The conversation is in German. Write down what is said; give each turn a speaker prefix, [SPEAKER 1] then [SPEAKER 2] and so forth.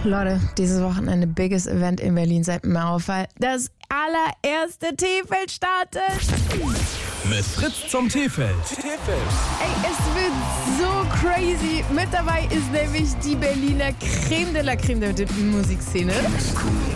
[SPEAKER 1] Leute, dieses Wochenende biggest Event in Berlin seit dem Mauerfall. Das allererste T-Feld startet.
[SPEAKER 2] Mit Fritz zum T-Feld.
[SPEAKER 1] Ey, es wird so crazy. Mit dabei ist nämlich die Berliner Creme de la Musikszene.